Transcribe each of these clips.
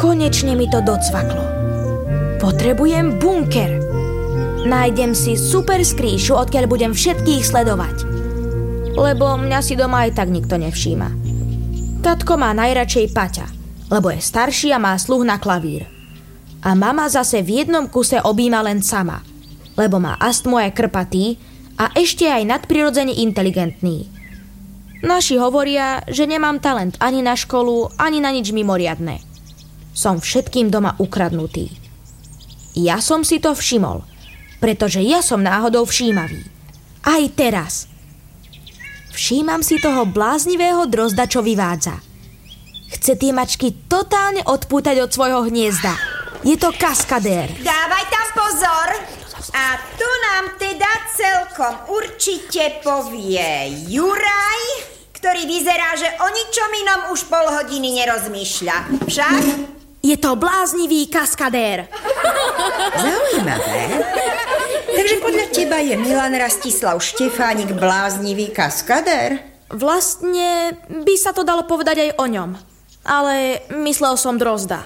Konečne mi to docvaklo. Potrebujem bunker. Nájdem si super skrýšu, odkiaľ budem všetkých sledovať. Lebo mňa si doma aj tak nikto nevšíma. Tatko má najradšej Paťa, lebo je starší a má sluch na klavír. A mama zase v jednom kuse objíma len sama, lebo má astmu a je krpatý a ešte aj nadprirodzene inteligentný. Naši hovoria, že nemám talent ani na školu, ani na nič mimoriadne. Som všetkým doma ukradnutý. Ja som si to všimol, pretože ja som náhodou všímavý. Aj teraz. Všímam si toho bláznivého drozda, čo vyvádza. Chce tie mačky totálne odpútať od svojho hniezda. Je to kaskadér. Dávaj tam pozor. A tu nám teda celkom určite povie Juraj, ktorý vyzerá, že o ničom inom už pol hodiny nerozmýšľa. Však? Je to bláznivý kaskadér. Zaujímavé. Takže podľa teba je Milan Rastislav Štefánik bláznivý kaskadér? Vlastne by sa to dalo povedať aj o ňom. Ale myslel som drozda.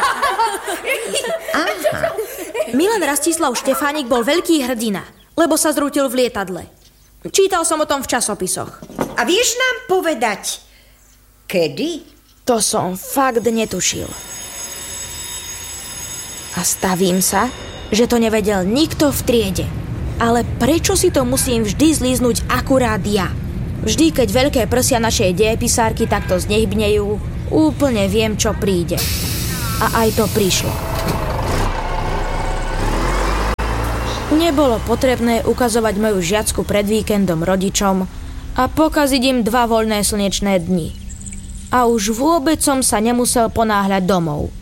Aha. Milan Rastislav Štefánik bol veľký hrdina, lebo sa zrútil v lietadle. Čítal som o tom v časopisoch. A vieš nám povedať, kedy? To som fakt netušil. A stavím sa, že to nevedel nikto v triede. Ale prečo si to musím vždy zlíznuť akurát ja? Vždy, keď veľké prsia našej dejepisárky takto znehybnejú, úplne viem, čo príde. A aj to prišlo. Nebolo potrebné ukazovať moju žiacku pred víkendom rodičom a pokaziť im 2 voľné slnečné dni. A už vôbec som sa nemusel ponáhľať domov.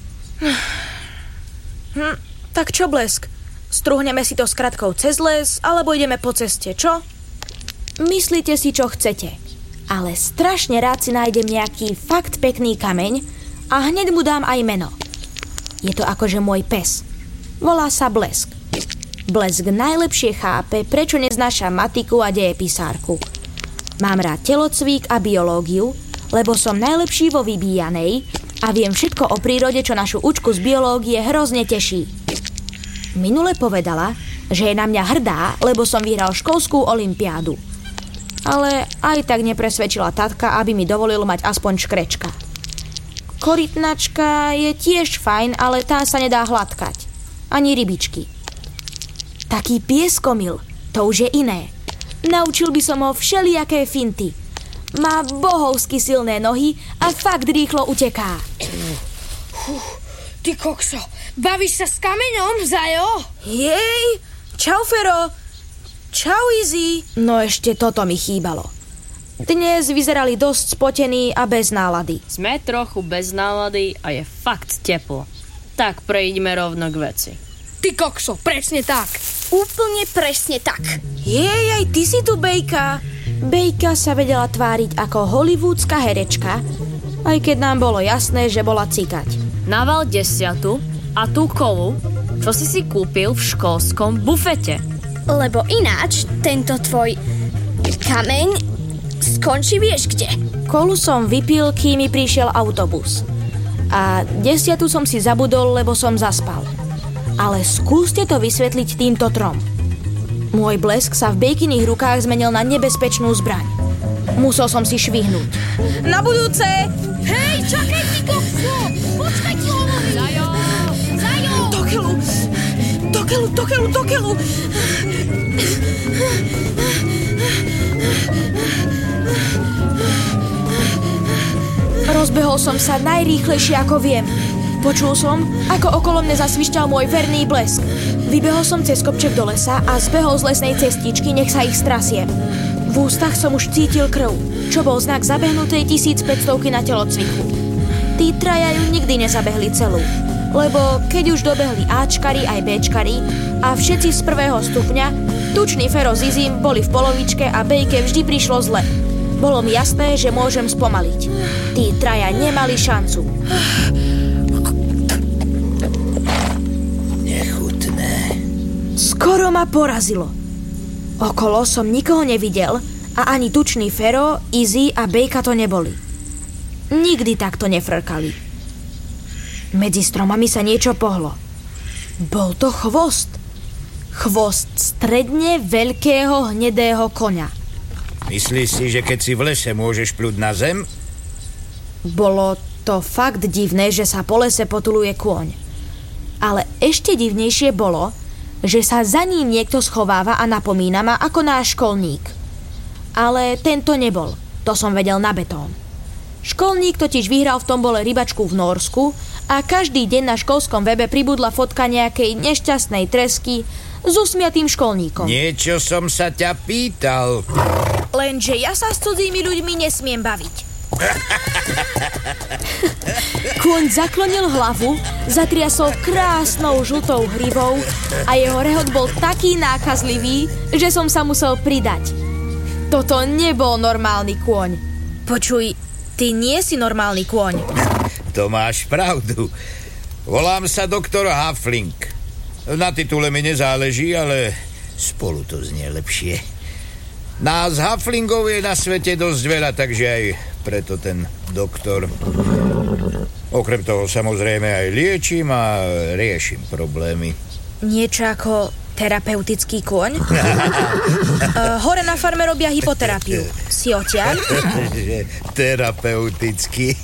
Tak čo, Blesk? Struhneme si to s kratkou cez les, alebo ideme po ceste, čo? Myslíte si, čo chcete. Ale strašne rád si nájdem nejaký fakt pekný kameň a hneď mu dám aj meno. Je to akože môj pes. Volá sa Blesk. Blesk najlepšie chápe, prečo neznáša matiku a dejepisárku. Mám rád telocvík a biológiu, lebo som najlepší vo vybíjanej a viem všetko o prírode, čo našu učku z biológie hrozne teší. Minule povedala, že je na mňa hrdá, lebo som vyhral školskú olympiádu. Ale aj tak nepresvedčila tatka, aby mi dovolil mať aspoň škrečka. Korytnačka je tiež fajn, ale tá sa nedá hladkať. Ani rybičky. Taký pieskomil, to už je iné. Naučil by som ho všelijaké finty. Má bohovsky silné nohy a fakt rýchlo uteká. Ty kokso, bavíš sa s kameňom, Zajo? Jej, čau Fero. Čau Izzy. No ešte toto mi chýbalo. Dnes vyzerali dosť spotení a bez nálady. Sme trochu bez nálady a je fakt teplo. Tak prejdeme rovno k veci. Ty kokso, presne tak. Úplne presne tak. Jej, aj ty si tu, Bejka. Bejka sa vedela tváriť ako hollywoodská herečka, aj keď nám bolo jasné, že bola cikať. Naval 10 a tú kolu, čo si kúpil v školskom bufete. Lebo ináč tento tvoj kameň skončí vieš kde. Kolu som vypil, kým mi prišiel autobus. A 10 som si zabudol, lebo som zaspal. Ale skúste to vysvetliť týmto 3. Môj Blesk sa v Bejkyných rukách zmenil na nebezpečnú zbraň. Musel som si švihnúť. Na budúce! Hej, čakaj, ty kokso! Počkaj, ti hovorím! Zajo! Zajo! Do keľu! Rozbehol som sa najrýchlejšie, ako viem. Počul som, ako okolo mne zasvišťal môj verný Blesk. Vybehol som cez kopček do lesa a zbehol z lesnej cestičky, nech sa ich strasiem. V ústach som už cítil krv, čo bol znak zabehnutej 1500 na telocviku. Tí traja ju nikdy nezabehli celú, lebo keď už dobehli Ačkari aj Bčkari a všetci z 1. stupňa, tučný Fero s Izim boli v polovičke a Bejke vždy prišlo zle. Bolo mi jasné, že môžem spomaliť. Tí traja nemali šancu. Skoro ma porazilo. Okolo som nikoho nevidel a ani tučný Fero, Izzy a Bejka to neboli. Nikdy takto nefrkali. Medzi stromami sa niečo pohlo. Bol to chvost. Chvost stredne veľkého hnedého koňa. Myslíš si, že keď si v lese, môžeš pľuť na zem? Bolo to fakt divné, že sa po lese potuluje kôň. Ale ešte divnejšie bolo, že sa za ním niekto schováva a napomína ma ako náš školník. Ale tento nebol, to som vedel na betón. Školník totiž vyhral v tombole rybačku v Nórsku a každý deň na školskom webe pribudla fotka nejakej nešťastnej tresky s usmiatým školníkom. Niečo som sa ťa pýtal. Lenže ja sa s cudzými ľuďmi nesmiem baviť. Kôň zaklonil hlavu, zatriasol krásnou žltou hrivou a jeho rehot bol taký nákazlivý, že som sa musel pridať. Toto nebol normálny kôň. Počuj, ty nie si normálny kôň. To máš pravdu. Volám sa doktor Hafling. Na titule mi nezáleží, ale spolu to znie lepšie. Nás Haflingov je na svete dosť veľa, takže aj preto ten doktor. Okrem toho samozrejme aj liečím a riešim problémy. Niečo ako terapeutický kôň? Hore na farme robia hypoterapiu. Si odtiaľ? Terapeutický?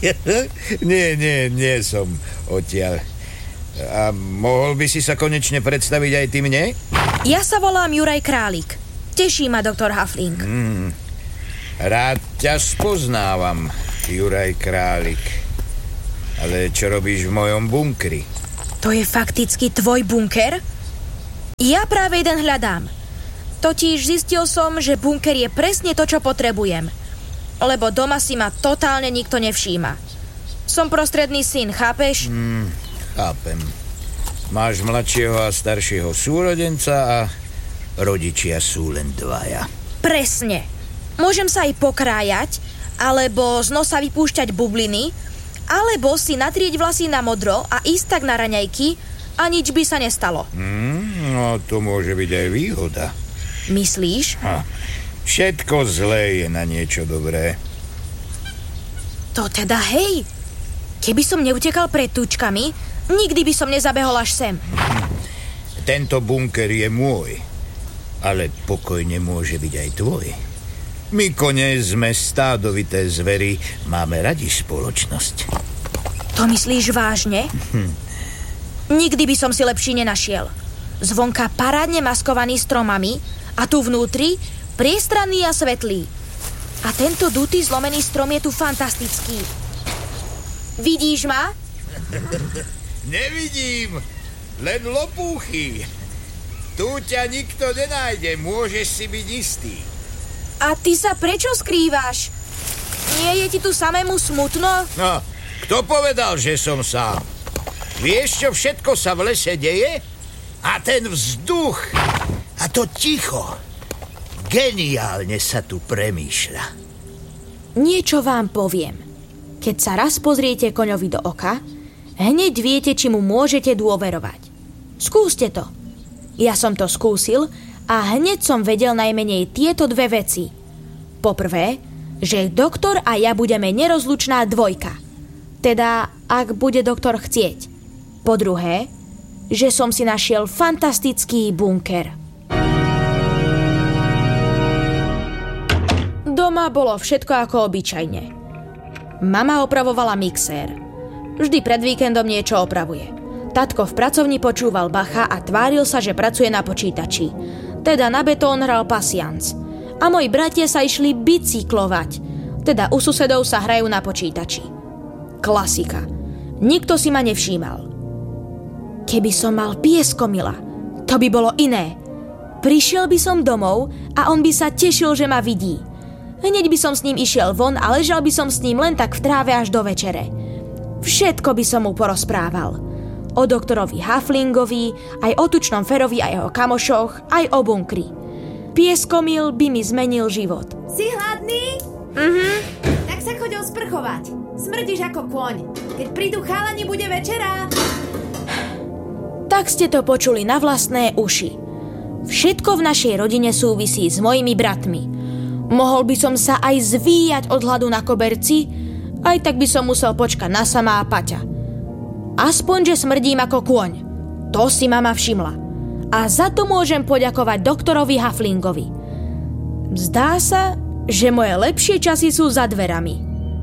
Nie som odtiaľ. A mohol by si sa konečne predstaviť aj ty mne? Ja sa volám Juraj Králik. Teší ma doktor Hafling. Rád ťa spoznávam, Juraj Králik. Ale čo robíš v mojom bunkri? To je fakticky tvoj bunker? Ja práve jeden hľadám. Totiž zistil som, že bunker je presne to, čo potrebujem. Lebo doma si ma totálne nikto nevšíma. Som prostredný syn, chápeš? Chápem. Máš mladšieho a staršieho súrodenca a rodičia sú len dvaja. Presne. Môžem sa aj pokrájať, alebo z nosa vypúšťať bubliny, alebo si natrieť vlasy na modro a ísť tak na raňajky a nič by sa nestalo. No, to môže byť aj výhoda. Myslíš? Všetko zlé je na niečo dobré. To teda hej. Keby som neutekal pred tučkami, nikdy by som nezabehol až sem. Tento bunker je môj, ale pokojne môže byť aj tvoj. My kone sme stádovité zvery, máme radi spoločnosť. To myslíš vážne? Nikdy by som si lepší nenašiel. Zvonka parádne maskovaný stromami a tu vnútri priestranný a svetlý. A tento dutý zlomený strom je tu fantastický. Vidíš ma? Nevidím, len lopúchy. Tu ťa nikto nenájde, môžeš si byť istý. A ty sa prečo skrývaš? Nie je ti tu samému smutno? No, kto povedal, že som sám? Vieš, čo všetko sa v lese deje? A ten vzduch, a to ticho. Geniálne sa tu premýšľa. Niečo vám poviem. Keď sa raz pozriete koňovi do oka, hneď viete, či mu môžete dôverovať. Skúste to. Ja som to skúsil a hneď som vedel najmenej tieto dve veci. Poprvé, že doktor a ja budeme nerozlučná dvojka. Teda, ak bude doktor chcieť. Po druhé, že som si našiel fantastický bunker. Doma bolo všetko ako obyčajne. Mama opravovala mixér. Vždy pred víkendom niečo opravuje. Tatko v pracovni počúval Bacha a tváril sa, že pracuje na počítači. Teda na betón hral pasianc. A moji bratia sa išli bicyklovať. Teda u susedov sa hrajú na počítači. Klasika. Nikto si ma nevšímal. Keby som mal pieskomila, to by bolo iné. Prišiel by som domov a on by sa tešil, že ma vidí. Hneď by som s ním išiel von a ležal by som s ním len tak v tráve až do večere. Všetko by som mu porozprával. O doktorovi Haflingovi, aj o tučnom Ferovi a jeho kamošoch, aj o bunkri. Pieskomil by mi zmenil život. Si hladný? Tak sa choď osprchovať. Smrdíš ako kôň. Keď prídu chalani, bude večera. Tak ste to počuli na vlastné uši. Všetko v našej rodine súvisí s mojimi bratmi. Mohol by som sa aj zvíjať od hladu na koberci, aj tak by som musel počkať na Sama a Paťa. Aspoň, že smrdím ako kôň. To si mama všimla. A za to môžem poďakovať doktorovi Haflingovi. Zdá sa, že moje lepšie časy sú za dverami.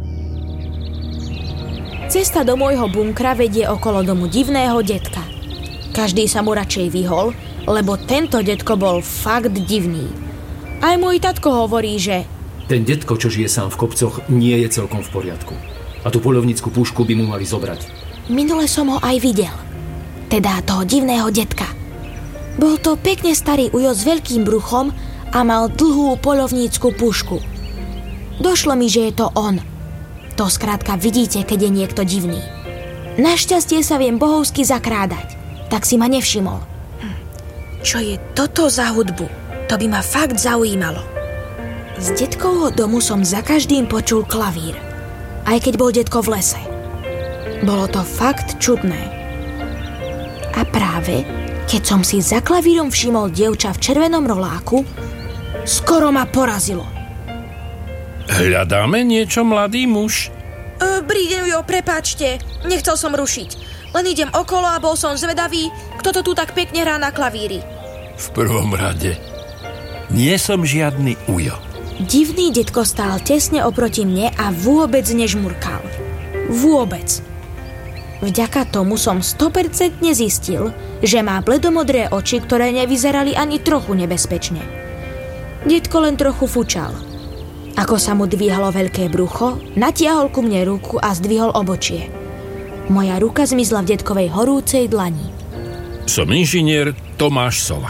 Cesta do môjho bunkra vedie okolo domu divného detka. Každý sa mu radšej vyhol, lebo tento detko bol fakt divný. Aj môj tatko hovorí, že ten detko, čo žije sám v kopcoch, nie je celkom v poriadku. A tú poľovnícku pušku by mu mali zobrať. Minule som ho aj videl. Teda toho divného detka. Bol to pekne starý ujo s veľkým bruchom a mal dlhú poľovnícku pušku. Došlo mi, že je to on. To skrátka vidíte, keď je niekto divný. Našťastie sa viem bohovsky zakrádať, tak si ma nevšimol. Čo je toto za hudbu? To by ma fakt zaujímalo. Z detkovho domu som za každým počul klavír, aj keď bol detko v lese. Bolo to fakt čudné. A práve, keď som si za klavírom všimol dievča v červenom roláku, skoro ma porazilo. Hľadáme niečo, mladý muž? Brídeňujo, prepáčte, nechcel som rušiť. Len idem okolo a bol som zvedavý, kto to tu tak pekne hrá na klavíri. V prvom rade, nie som žiadny ujo. Divný detko stál tesne oproti mne a vôbec nežmurkal. Vôbec. Vďaka tomu som 100% zistil, že má bledomodré oči, ktoré nevyzerali ani trochu nebezpečne. Detko len trochu fučal. Ako sa mu dvíhalo veľké brucho, natiahol ku mne ruku a zdvihol obočie. Moja ruka zmizla v detkovej horúcej dlani. Som inžinier Tomáš Sova.